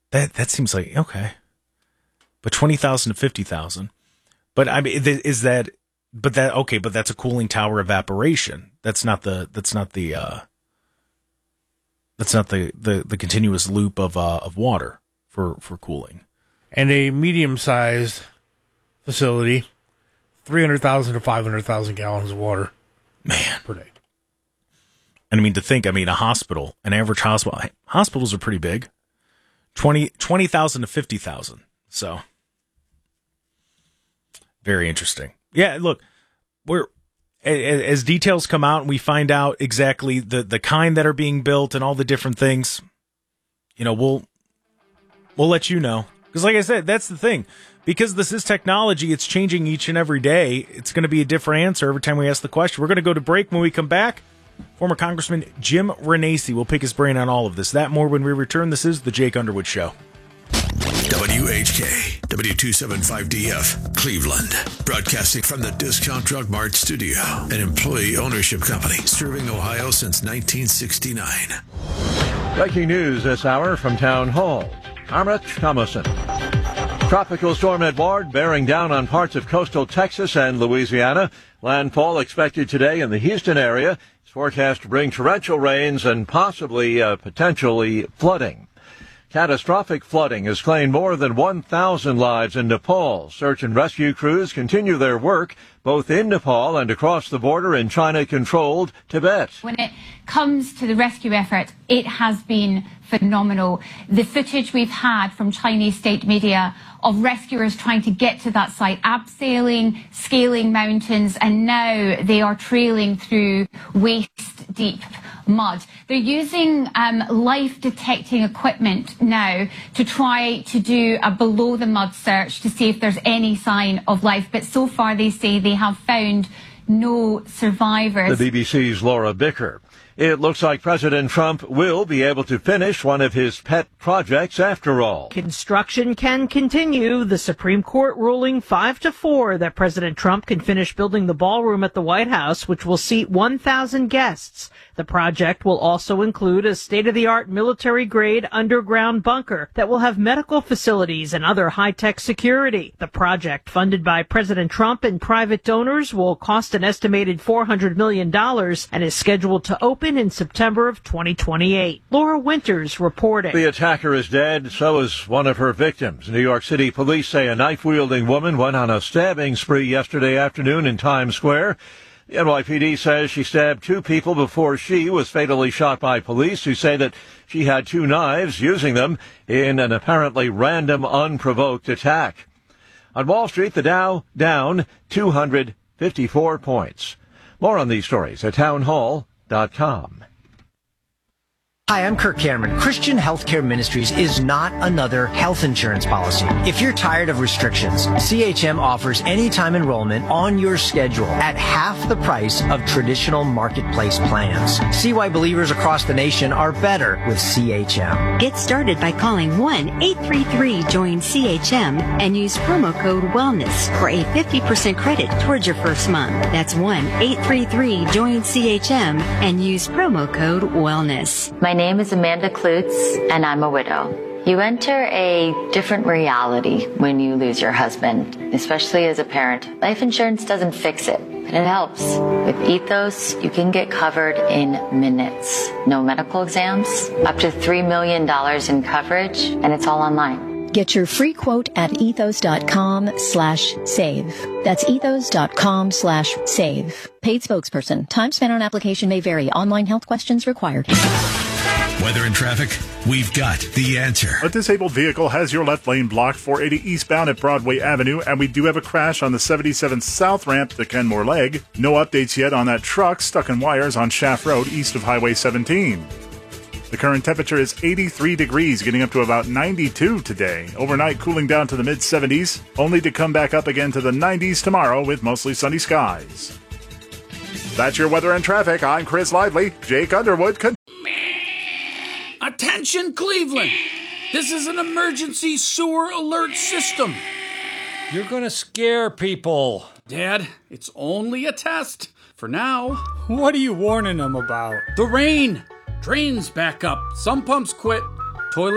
That seems like okay. But 20,000 to 50,000. But I mean, is that? But that okay? But that's a cooling tower evaporation. That's not the continuous loop of water for cooling. And a medium-sized facility, 300,000 to 500,000 gallons of water, per day. And I mean, a hospital, an average hospital, hospitals are pretty big, 20,000 to 50,000. So very interesting. Yeah, look, as details come out and we find out exactly the kind that are being built and all the different things, we'll let you know. Because like I said, that's the thing. Because this is technology, it's changing each and every day. It's going to be a different answer every time we ask the question. We're going to go to break. When we come back, former Congressman Jim Renacci will pick his brain on all of this. That more when we return. This is The Jake Underwood Show. WHK, W275DF, Cleveland. Broadcasting from the Discount Drug Mart studio, an employee ownership company serving Ohio since 1969. Breaking news this hour from Town Hall. Amrit Thomason. Tropical storm Edouard bearing down on parts of coastal Texas and Louisiana. Landfall expected today in the Houston area. It's forecast to bring torrential rains and possibly potentially flooding. Catastrophic flooding has claimed more than 1,000 lives in Nepal. Search and rescue crews continue their work both in Nepal and across the border in China-controlled Tibet. When it comes to the rescue effort, it has been phenomenal. The footage we've had from Chinese state media of rescuers trying to get to that site, abseiling, scaling mountains, and now they are trailing through waist-deep mud. They're using life-detecting equipment now to try to do a below-the-mud search to see if there's any sign of life. But so far, they say they have found no survivors. The BBC's Laura Bicker. It looks like President Trump will be able to finish one of his pet projects after all. Construction can continue. The Supreme Court ruling 5-4 that President Trump can finish building the ballroom at the White House, which will seat 1,000 guests. The project will also include a state-of-the-art military-grade underground bunker that will have medical facilities and other high-tech security. The project, funded by President Trump and private donors, will cost an estimated $400 million and is scheduled to open in September of 2028. Laura Winters reporting. The attacker is dead, so is one of her victims. New York City police say a knife-wielding woman went on a stabbing spree yesterday afternoon in Times Square. The NYPD says she stabbed 2 people before she was fatally shot by police, who say that she had 2 knives, using them in an apparently random, unprovoked attack. On Wall Street, the Dow down 254 points. More on these stories at townhall.com. Hi, I'm Kirk Cameron. Christian Healthcare Ministries is not another health insurance policy. If you're tired of restrictions, CHM offers anytime enrollment on your schedule at half the price of traditional marketplace plans. See why believers across the nation are better with CHM. Get started by calling 1-833-JOIN-CHM and use promo code WELLNESS for a 50% credit towards your first month. That's 1-833-JOIN-CHM and use promo code WELLNESS. My name is Amanda Klutz, and I'm a widow. You enter a different reality when you lose your husband, especially as a parent. Life insurance doesn't fix it, but it helps. With Ethos, you can get covered in minutes. No medical exams, up to $3 million in coverage, and it's all online. Get your free quote at ethos.com/save. That's ethos.com/save. Paid spokesperson. Time spent on application may vary. Online health questions required. Weather and traffic, we've got the answer. A disabled vehicle has your left lane blocked 480 eastbound at Broadway Avenue, and we do have a crash on the 77 South ramp to Kenmore Leg. No updates yet on that truck stuck in wires on Shaft Road east of Highway 17. The current temperature is 83 degrees, getting up to about 92 today. Overnight cooling down to the mid-70s, only to come back up again to the 90s tomorrow with mostly sunny skies. That's your weather and traffic. I'm Chris Lively. Jake Underwood. Attention, Cleveland! This is an emergency sewer alert system. You're gonna scare people. Dad, it's only a test. For now. What are you warning them about? The rain. Drains back up. Some pumps quit. Toilet